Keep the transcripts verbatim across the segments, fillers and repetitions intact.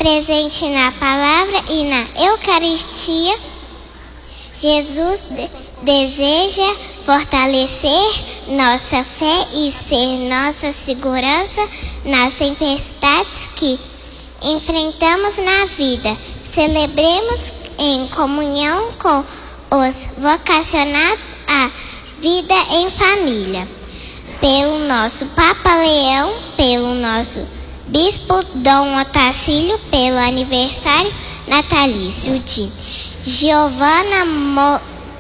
presente na palavra e na Eucaristia, Jesus de- deseja fortalecer nossa fé e ser nossa segurança nas tempestades que enfrentamos na vida. Celebremos em comunhão com os vocacionados à vida em família. Pelo nosso Papa Leão, pelo nosso Bispo Dom Otacílio, pelo aniversário natalício de Giovana Mo-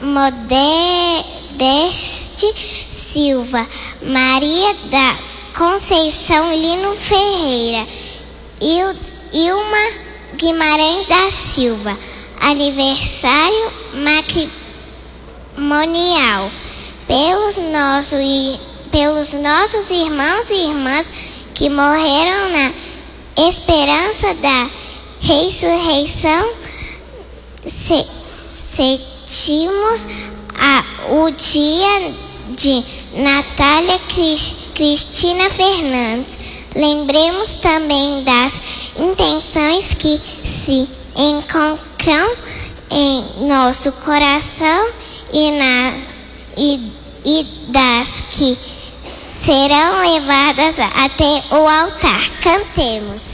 Modeste Silva, Maria da Conceição Lino Ferreira, Il- Ilma Guimarães da Silva, aniversário matrimonial, pelos nossos, pelos nossos irmãos e irmãs que morreram na esperança da ressurreição, se, sentimos a, o dia de Natália Cris, Cristina Fernandes. Lembremos também das intenções que se encontram em nosso coração e, na, e, e das que serão levadas até o altar. Cantemos.